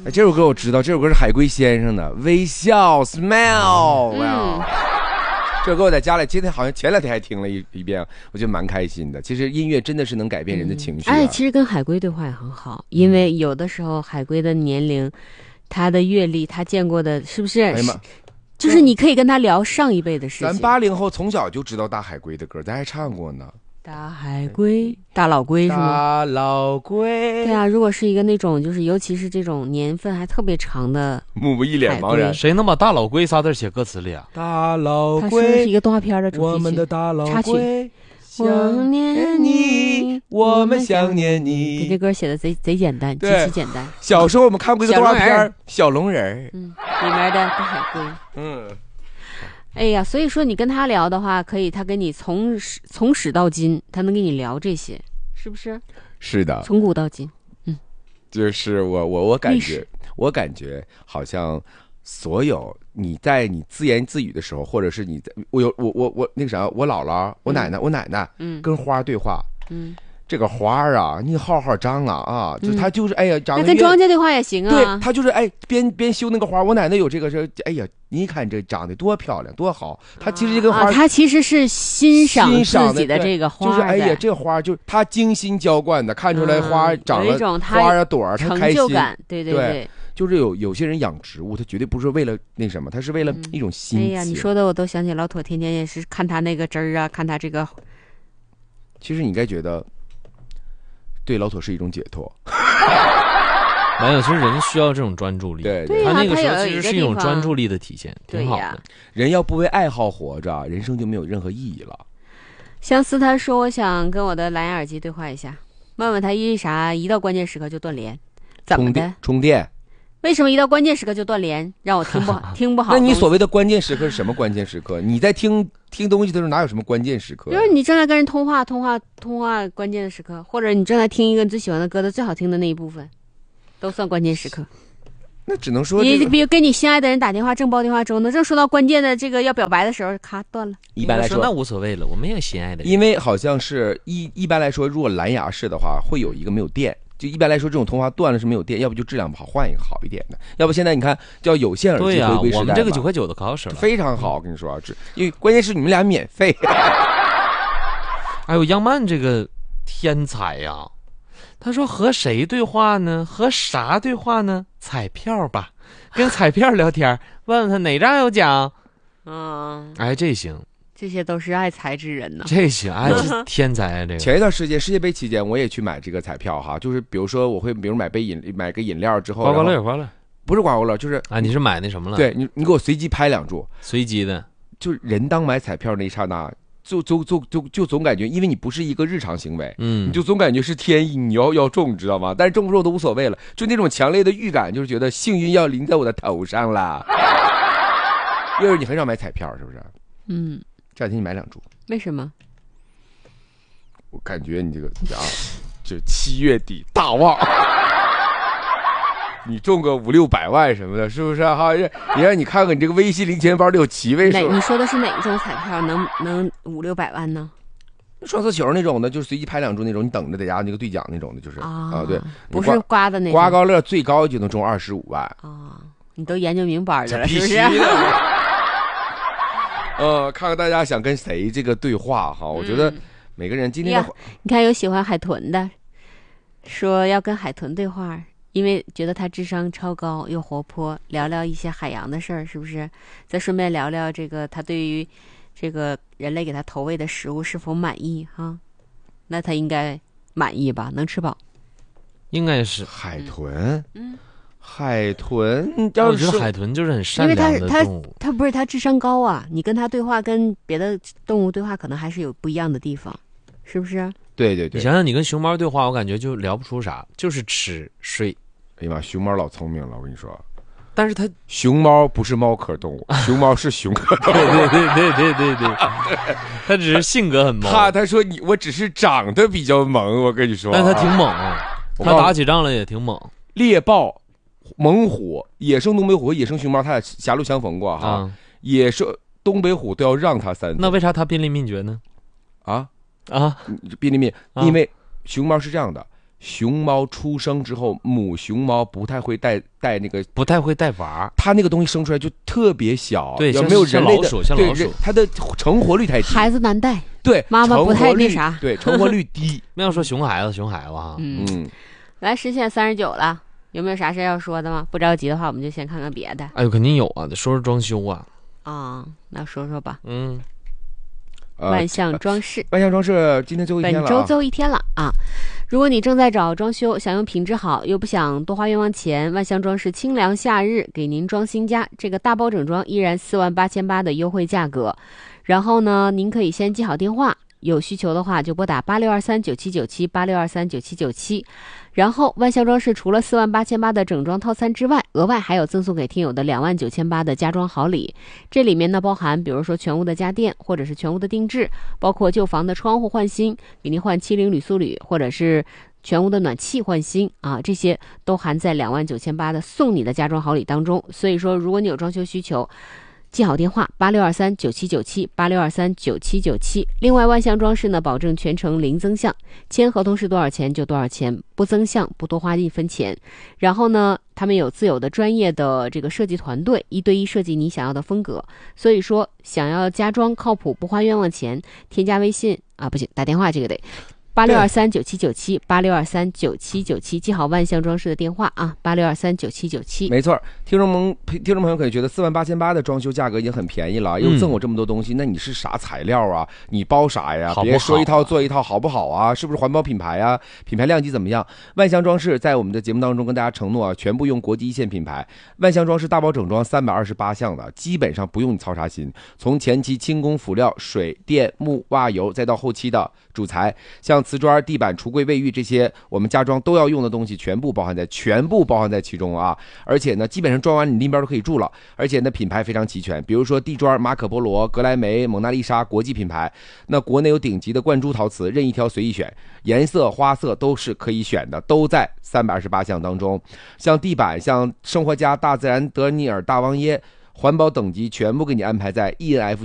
这首歌我知道，这首歌是海龟先生的《微笑 Smile》。这首歌我在家里今天好像前2天还听了一遍，我觉得蛮开心的。其实音乐真的是能改变人的情绪。 其实跟海龟对话也很好，因为有的时候海龟的年龄、他的阅历、他见过的，是不是？就是你可以跟他聊上一辈的事情。 咱80后从小就知道大海龟的歌，咱还唱过呢。 大海龟，大老龟是吗？ 大老龟。 对啊，如果是一个那种，就是尤其是这种年份还特别长的， 木木一脸茫然。 谁能把大老龟仨字写歌词里啊？ 大老龟， 它是一个动画片的主题曲， 我们的大老龟插曲。 想念你，我们想念你。 给这歌写的贼简单，极其简单。 小时候我们看过一个动画片《小龙人》， 里面的大海龟。哎呀，所以说你跟他聊的话，可以他跟你从始到今，他能跟你聊这些，是不是？ 是的， 从古到今。 就是我感觉好像所有你在你自言自语的时候，或者是你在我那个啥，我姥姥、我奶奶，跟花对话，这个花啊，你好好长啊，就它就是哎呀，长得那跟庄稼对话也行啊。 对，它就是哎，边修那个花，我奶奶有这个是，哎呀，你看这长得多漂亮，多好。它其实这个花， 它其实是欣赏自己的这个花， 就是哎呀，这个花就是它精心浇灌的，看出来花长了花啊朵儿，它开心， 成就感，对。 就是有些人养植物，他绝对不是为了那什么，他是为了一种心情。 哎呀，你说的我都想起老妥天天也是看他那个汁儿啊，看他这个。 其实你应该觉得。对老妥是一种解脱， 没有，其实人需要这种专注力。 对， 他那个时候其实是一种专注力的体现，挺好的。 人要不为爱好活着，人生就没有任何意义了。 相思他说：“我想跟我的蓝牙耳机对话一下，问问他为啥一到关键时刻就断连，怎么的？ 充电？ 为什么一到关键时刻就断连，让我听不好？ 那你所谓的关键时刻是什么关键时刻？你在听东西的时候哪有什么关键时刻？ 就是你正在跟人通话关键的时刻，或者你正在听一个你最喜欢的歌的最好听的那一部分，都算关键时刻。 那只能说、 你比如跟你心爱的人打电话，正煲电话中呢，正说到关键的这个要表白的时候，咔断了。 一般来说那无所谓了，我们也有心爱的人。 因为好像是一般来说，如果蓝牙式的话，会有一个没有电。就一般来说，这种通话断了是没有电，要不就质量不好，换一个好一点的。要不现在你看叫有线耳机回归时代， 我们这个9块9的可好使了， 非常好。我跟你说，因为关键是你们俩免费。 哎呦，央曼这个天才呀！他说和谁对话呢？和啥对话呢？彩票吧，跟彩票聊天，问问他哪张有奖。哎，这行。 这些都是爱财之人呢， 这行，哎，这天才啊！这个前一段时间世界杯期间，我也去买这个彩票哈，就是比如说我会，比如买个饮料之后，刮刮乐， 不是刮刮乐，就是啊，你是买那什么了？ 对你给我随机拍2注， 随机的， 就人当买彩票那一刹那，就总感觉，因为你不是一个日常行为，你就总感觉是天意，你要中，知道吗？但是中不中都无所谓了，就那种强烈的预感，就是觉得幸运要临在我的头上了。因为你很少买彩票，是不是？这2天你买2注， 为什么？ 我感觉你这个啊，这7月底大旺，你中个500-600万什么的，是不是哈？也让你看看你这个微信零钱包里有7位数。 你说的是哪一种彩票能500-600万呢？ 双色球那种的，就是随机拍2注那种，你等着在家那个兑奖那种的，就是对， 不是刮的那种。 刮刮乐最高就能中25万你都研究明白的了，是不是？ 看看大家想跟谁这个对话哈，我觉得每个人今天你看有喜欢海豚的，说要跟海豚对话，因为觉得他智商超高又活泼，聊聊一些海洋的事儿，是不是？再顺便聊聊这个他对于这个人类给他投喂的食物是否满意哈？那他应该满意吧？能吃饱？ 应该是海豚。海豚， 我觉得海豚就是很善良的动物。 它不是它智商高啊，你跟它对话跟别的动物对话可能还是有不一样的地方，是不是？ 对， 你想想，你跟熊猫对话，我感觉就聊不出啥，就是吃睡。 哎呀妈，熊猫老聪明了，我跟你说。 但是它熊猫不是猫科动物，熊猫是熊科动物。 对，它只是性格很萌。 他说我只是长得比较萌，我跟你说。 但它挺猛，它打起仗来也挺猛。 猎豹。猛虎、野生东北虎和野生熊猫，它俩狭路相逢过哈。野生东北虎都要让它3次， 那为啥它濒临灭绝呢？ 濒临灭，因为熊猫是这样的， 熊猫出生之后，母熊猫不太会带那个， 不太会带娃， 它那个东西生出来就特别小， 对， 有没有人类的像老鼠， 它的成活率太低， 孩子难带， 对， 妈妈不太那啥， 对，成活率低。 没有说熊孩子哈， 来，时限39了，有没有啥事要说的吗？不着急的话，我们就先看看别的。 哎呦，肯定有啊，得说说装修啊。 那说说吧。 万象装饰， 万象装饰今天最后一天了， 本周最后一天了啊！如果你正在找装修，想用品质好又不想多花冤枉钱，万象装饰清凉夏日给您装新家，这个大包整装依然48800的优惠价格。然后呢，您可以先记好电话，有需求的话就拨打86239797 86239797。然后万象装饰除了48800的整装套餐之外，额外还有赠送给听友的29800的家装好礼。这里面呢包含比如说全屋的家电或者是全屋的定制，包括旧房的窗户换新，给您换70铝塑铝，或者是全屋的暖气换新啊，这些都含在29800的送你的家装好礼当中。所以说如果你有装修需求，记好电话86239797 86239797。另外万象装饰呢保证全程零增项，签合同是多少钱就多少钱，不增项，不多花1分钱。然后呢他们有自有的专业的这个设计团队，1对1设计你想要的风格。所以说想要家装靠谱不花冤枉钱，添加微信不行，打电话这个得86239797 86239797，记好万象装饰的电话啊，86239797。 没错，听众朋友可能觉得48800的装修价格已经很便宜了，又赠我这么多东西，那你是啥材料啊？你包啥呀？别说一套做一套，好不好啊？是不是环保品牌啊？品牌量级怎么样？万象装饰在我们的节目当中跟大家承诺啊，全部用国际一线品牌。万象装饰大包整装328项的，基本上不用你操啥心，从前期轻工辅料、水电木瓦油，再到后期的主材，像瓷砖、地板、橱柜、卫浴这些我们家装都要用的东西全部包含在其中啊！而且呢，基本上装完你拎边都可以住了。而且呢，品牌非常齐全，比如说地砖、马可波罗、格莱美、蒙娜丽莎，国际品牌。那国内有顶级的灌珠陶瓷，任意挑随意选，颜色、花色都是可以选的，都在328项当中。像地板，像生活家、大自然、德尼尔、大王耶，环保等级全部给你安排在 ENF